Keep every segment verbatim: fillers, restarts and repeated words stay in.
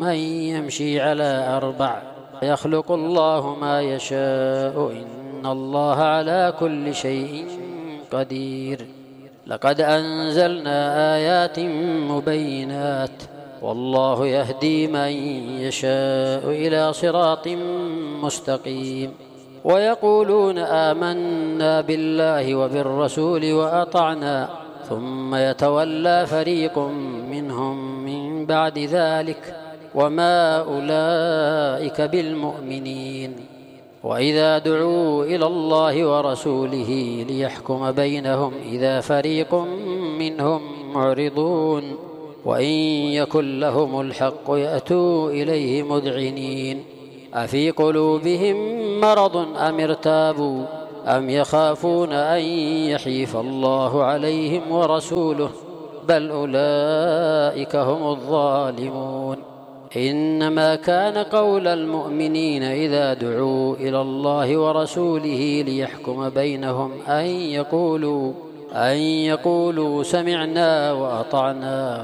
من يمشي على أربع يخلق الله ما يشاء إن الله على كل شيء قدير. لقد أنزلنا آيات مبينات والله يهدي من يشاء إلى صراط مستقيم. ويقولون آمنا بالله وبالرسول وأطعنا ثم يتولى فريق منهم من بعد ذلك وما أولئك بالمؤمنين. وإذا دعوا إلى الله ورسوله ليحكم بينهم إذا فريق منهم معرضون وإن يكن لهم الحق يأتوا إليه مذعنين. أفي قلوبهم مرض أم ارتابوا أم يخافون أن يحيف الله عليهم ورسوله بل أولئك هم الظالمون. إنما كان قول المؤمنين إذا دعوا إلى الله ورسوله ليحكم بينهم أن يقولوا أن يقولوا سمعنا وأطعنا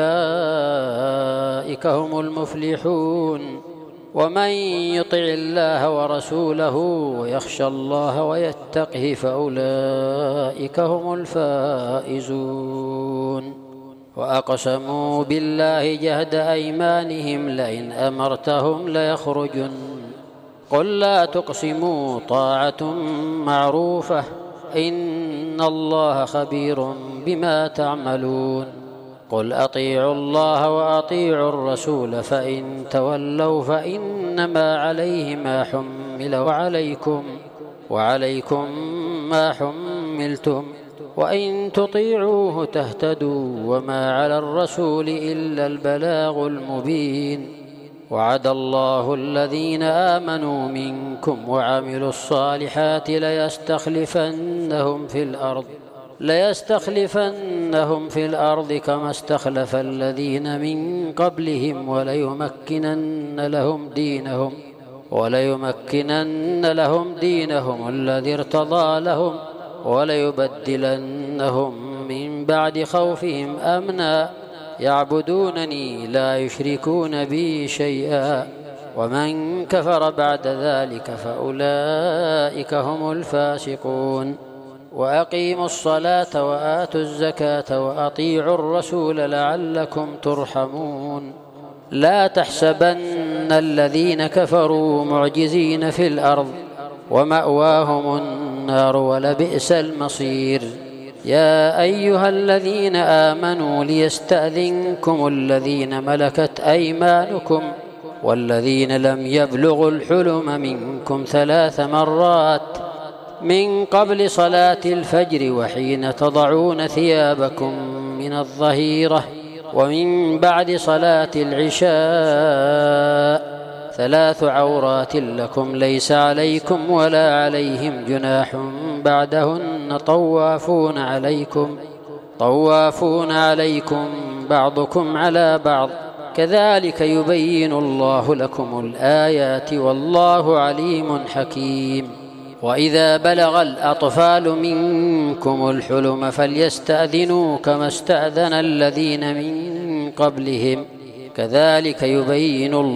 وأولئك هم المفلحون. ومن يطع الله ورسوله ويخشى الله ويتقه فأولئك هم الفائزون. وأقسموا بالله جهد أيمانهم لئن أمرتهم ليخرجن قل لا تقسموا طاعة معروفة إن الله خبير بما تعملون. قل أطيعوا الله وأطيعوا الرسول فإن تولوا فإنما عليه ما حمل وعليكم وعليكم ما حملتم وإن تطيعوه تهتدوا وما على الرسول إلا البلاغ المبين. وعد الله الذين آمنوا منكم وعملوا الصالحات ليستخلفنهم في الأرض ليستخلفنهم في الأرض كما استخلف الذين من قبلهم وليمكنن لهم دينهم وليمكنن لهم دينهم الذي ارتضى لهم وليبدلنهم من بعد خوفهم أمنا يعبدونني لا يشركون بي شيئا ومن كفر بعد ذلك فأولئك هم الفاسقون. وأقيموا الصلاة وآتوا الزكاة وأطيعوا الرسول لعلكم ترحمون. لا تحسبن الذين كفروا معجزين في الأرض ومأواهم النار ولبئس المصير. يا أيها الذين آمنوا ليستأذنكم الذين ملكت أيمانكم والذين لم يبلغوا الحلم منكم ثلاث مرات من قبل صلاة الفجر وحين تضعون ثيابكم من الظهيرة ومن بعد صلاة العشاء ثلاث عورات لكم ليس عليكم ولا عليهم جناح بعدهن طوافون عليكم طوافون عليكم بعضكم على بعض كذلك يبين الله لكم الآيات والله عليم حكيم. وإذا بلغ الأطفال منكم الحلم فليستأذنوا كما استأذن الذين من قبلهم كذلك يبين الله